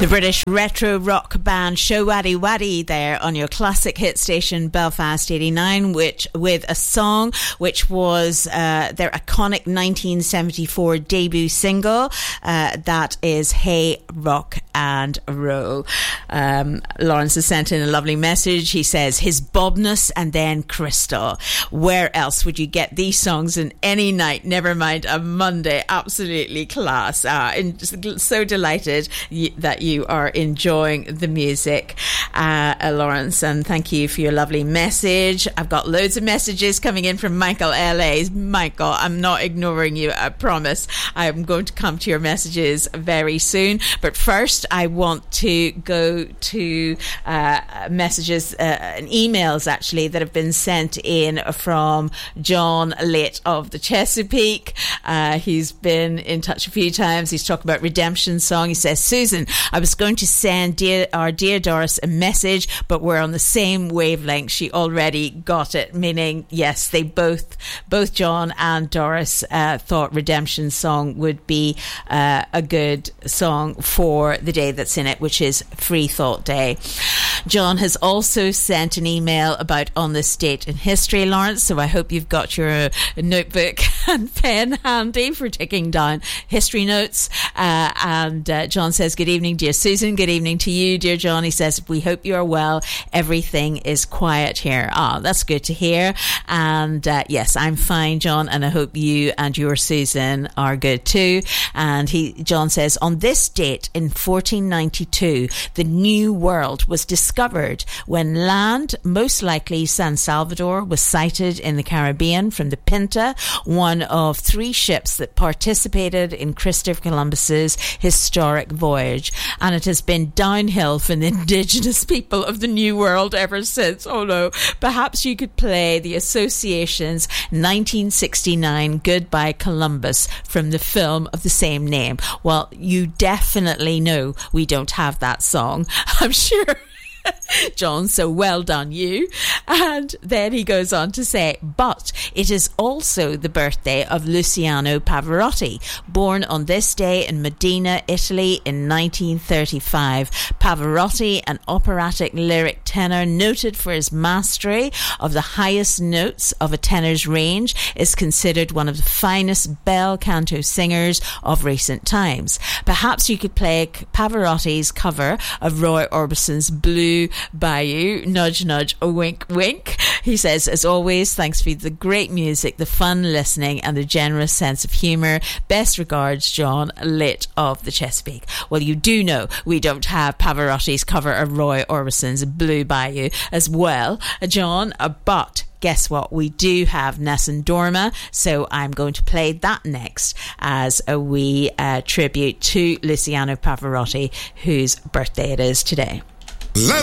The British retro rock band Show Waddy Waddy there on your classic hit station Belfast 89, which with a song which was their iconic 1974 debut single, that is Hey Rock and Roll. Lawrence has sent in a lovely message. He says his Bobness and then Crystal. Where else would you get these songs in any night, never mind a Monday? Absolutely class. And so delighted that you are enjoying the music, Lawrence, and thank you for your lovely message. I've got loads of messages coming in from Michael LA. Michael, I'm not ignoring you, I promise. I'm going to come to your messages very soon, but first I want to go to messages and emails actually that have been sent in from John Litt of the Chesapeake. He's been in touch a few times. He's talked about Redemption Song. He says, Susan, I was going to send our dear Doris a message, but we're on the same wavelength. She already got it, meaning yes, they both John and Doris thought Redemption Song would be a good song for the day that's in it, which is Free Thought Day. John has also sent an email about on this date in history, Lawrence, so I hope you've got your notebook and pen handy for taking down history notes. And John says, good evening, dear Susan. Good evening to you, dear John. He says, we hope you are well. Everything is quiet here. That's good to hear. And yes, I'm fine, John, and I hope you and your Susan are good too. And John says, on this date in 1492, the New World was discovered when land, most likely San Salvador, was sighted in the Caribbean from the Pinta, one of 3 ships that participated in Christopher Columbus's historic voyage. And it has been downhill for the indigenous people of the New World ever since. Oh no, perhaps you could play the Association's 1969 Goodbye Columbus from the film of the same name. Well, you definitely know we don't have that song, I'm sure. John, so well done you. And then he goes on to say, but it is also the birthday of Luciano Pavarotti, born on this day in Modena, Italy in 1935. Pavarotti, an operatic lyric tenor noted for his mastery of the highest notes of a tenor's range, is considered one of the finest bel canto singers of recent times. Perhaps you could play Pavarotti's cover of Roy Orbison's Blue Bayou, nudge nudge, a wink wink. He says, as always, thanks for the great music, the fun listening and the generous sense of humour. Best regards, John Litt of the Chesapeake. Well, you do know we don't have Pavarotti's cover of Roy Orbison's Blue Bayou as well, John, but guess what? We do have Nessun Dorma, so I'm going to play that next as a wee tribute to Luciano Pavarotti, whose birthday it is today. Let's